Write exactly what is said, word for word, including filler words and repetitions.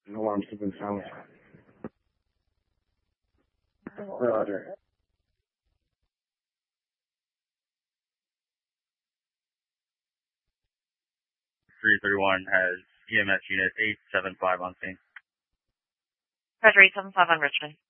Alarms have been silenced. Roger. three thirty-one has E M S unit eight seven five on scene. Roger, eight seven five on Richmond.